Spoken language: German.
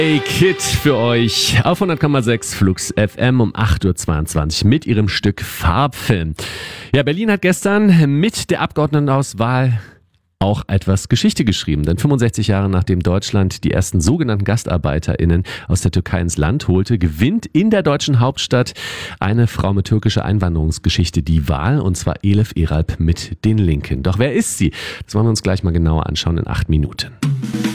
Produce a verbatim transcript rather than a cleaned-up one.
Hey Kid für euch auf hundert Komma sechs Flux F M um acht Uhr zweiundzwanzig mit ihrem Stück Farbfilm. Ja, Berlin hat gestern mit der Abgeordnetenauswahl auch etwas Geschichte geschrieben. Denn fünfundsechzig Jahre nachdem Deutschland die ersten sogenannten GastarbeiterInnen aus der Türkei ins Land holte, gewinnt in der deutschen Hauptstadt eine Frau mit türkischer Einwanderungsgeschichte die Wahl, und zwar Elif Eralp mit den Linken. Doch wer ist sie? Das wollen wir uns gleich mal genauer anschauen in acht Minuten.